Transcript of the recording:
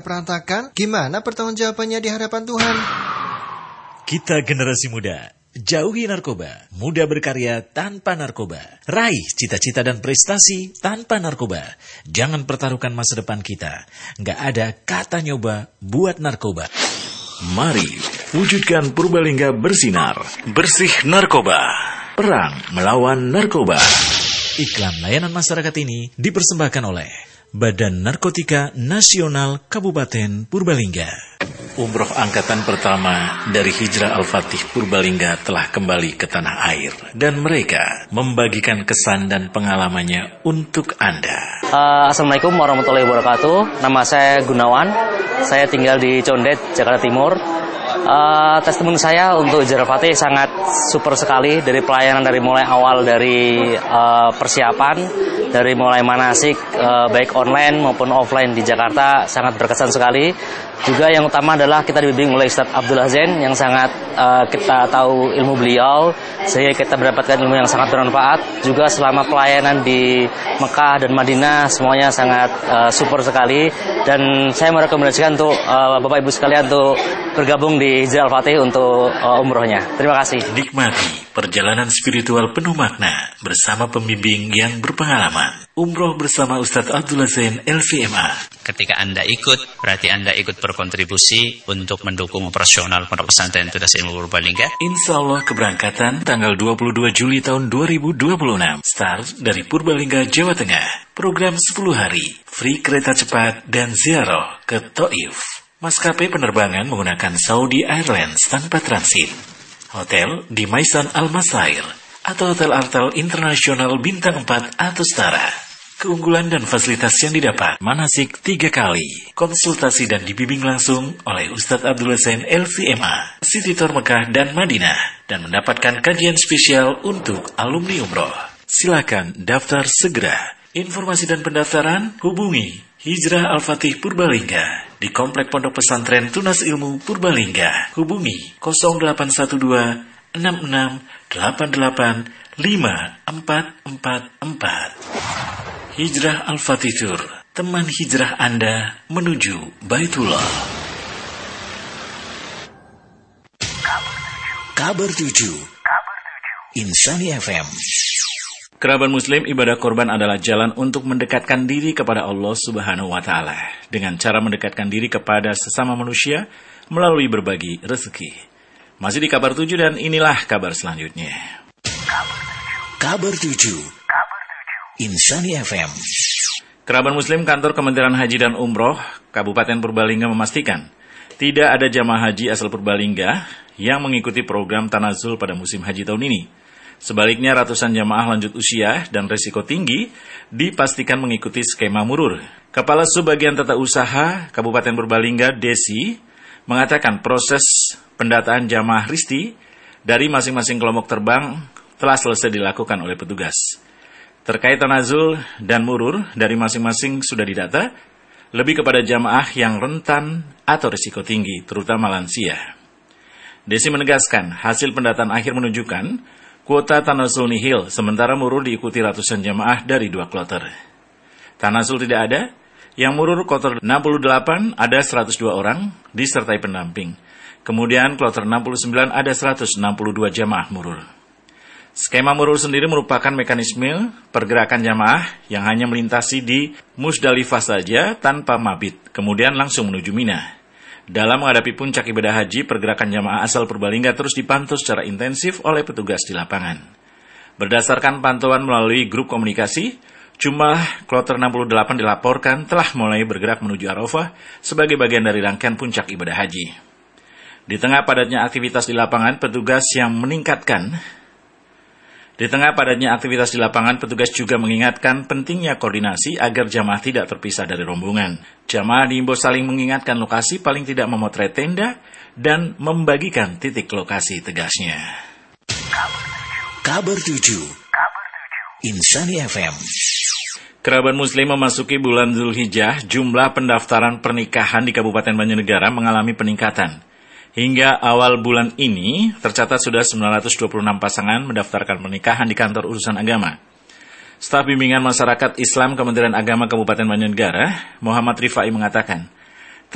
berantakan, gimana pertanggungjawabannya di hadapan Tuhan? Kita generasi muda, jauhi narkoba, muda berkarya tanpa narkoba, raih cita-cita dan prestasi tanpa narkoba. Jangan pertaruhkan masa depan kita. Nggak ada kata nyoba buat narkoba. Mari wujudkan Purbalingga bersinar, bersih narkoba, perang melawan narkoba. Iklan layanan masyarakat ini dipersembahkan oleh Badan Narkotika Nasional Kabupaten Purbalingga. Umroh angkatan pertama dari Hijrah Al-Fatih Purbalingga telah kembali ke tanah air dan mereka membagikan kesan dan pengalamannya untuk Anda. Assalamualaikum warahmatullahi wabarakatuh. Nama saya Gunawan. Saya tinggal di Condet, Jakarta Timur. Testimoni saya untuk Hijrah Al-Fatih sangat super sekali, dari pelayanan dari mulai awal, dari persiapan, dari mulai manasik baik online maupun offline di Jakarta sangat berkesan sekali. Juga yang utama adalah kita dibimbing oleh Ustadz Abdullah Zain yang sangat kita tahu ilmu beliau, sehingga kita mendapatkan ilmu yang sangat bermanfaat. Juga selama pelayanan di Mekah dan Madinah semuanya sangat super sekali, dan saya merekomendasikan untuk Bapak Ibu sekalian untuk bergabung di Hijrah Al-Fatih untuk umrohnya. Terima kasih. Nikmati perjalanan spiritual penuh makna bersama pembimbing yang berpengalaman. Umroh bersama Ustadz Abdullah Zain LVMA. Ketika Anda ikut, berarti Anda ikut berkontribusi untuk mendukung operasional Pondok Pesantren Tunas Ilmu Purbalingga. Insya Allah keberangkatan tanggal 22 Juli tahun 2026. Start dari Purbalingga, Jawa Tengah. Program 10 hari, free kereta cepat dan ziarah ke Taif. Maskapai penerbangan menggunakan Saudi Airlines tanpa transit. Hotel di Maisan Al-Masair atau Hotel Artel Internasional Bintang 4 atau setara. Keunggulan dan fasilitas yang didapat: manasik 3 kali, konsultasi dan dibimbing langsung oleh Ustadz Abdullah Zain LVMA, City Tour Mekah dan Madinah, dan mendapatkan kajian spesial untuk alumni umroh. Silakan daftar segera. Informasi dan pendaftaran hubungi Hijrah Al-Fatih Purbalingga di Komplek Pondok Pesantren Tunas Ilmu Purbalingga. Hubungi 0812 66 88 5444. Hijrah Al-Fatih Tour, teman hijrah Anda menuju Baitullah. Kabar 7 Insani FM. Kerabat Muslim, ibadah korban adalah jalan untuk mendekatkan diri kepada Allah Subhanahu wa Ta'ala dengan cara mendekatkan diri kepada sesama manusia melalui berbagi rezeki. Masih di Kabar 7 dan inilah kabar selanjutnya. Kabar 7 Insani FM. Kerabat Muslim, Kantor Kementerian Haji dan Umroh Kabupaten Purbalingga memastikan tidak ada jamaah haji asal Purbalingga yang mengikuti program Tanazul pada musim haji tahun ini. Sebaliknya, ratusan jamaah lanjut usia dan risiko tinggi dipastikan mengikuti skema murur. Kepala Subbagian Tata Usaha Kabupaten Purbalingga, Desi, mengatakan proses pendataan jamaah Risti dari masing-masing kelompok terbang telah selesai dilakukan oleh petugas. Terkait tanazul dan murur dari masing-masing sudah didata, lebih kepada jamaah yang rentan atau risiko tinggi, terutama lansia. Desi menegaskan, hasil pendataan akhir menunjukkan kuota tanazul nihil, sementara murur diikuti ratusan jamaah dari 2 kloter. Tanazul tidak ada, yang murur kloter 68 ada 102 orang, disertai pendamping. Kemudian kloter 69 ada 162 jamaah murur. Skema murur sendiri merupakan mekanisme pergerakan jamaah yang hanya melintasi di Musdalifah saja tanpa mabit, kemudian langsung menuju Mina. Dalam menghadapi puncak ibadah haji, pergerakan jamaah asal Purbalingga terus dipantau secara intensif oleh petugas di lapangan. Berdasarkan pantauan melalui grup komunikasi, jumlah kloter 68 dilaporkan telah mulai bergerak menuju Arafah sebagai bagian dari rangkaian puncak ibadah haji. Di tengah padatnya aktivitas di lapangan, petugas juga mengingatkan pentingnya koordinasi agar jamaah tidak terpisah dari rombongan. Jamaah diimbau saling mengingatkan lokasi, paling tidak memotret tenda dan membagikan titik lokasi, tegasnya. Kabar 7 Insani FM. Kerabat Muslim, memasuki bulan Zulhijjah, jumlah pendaftaran pernikahan di Kabupaten Banjarnegara mengalami peningkatan. Hingga awal bulan ini, tercatat sudah 926 pasangan mendaftarkan pernikahan di kantor urusan agama. Staf Bimbingan Masyarakat Islam Kementerian Agama Kabupaten Banjarnegara, Muhammad Rifai, mengatakan,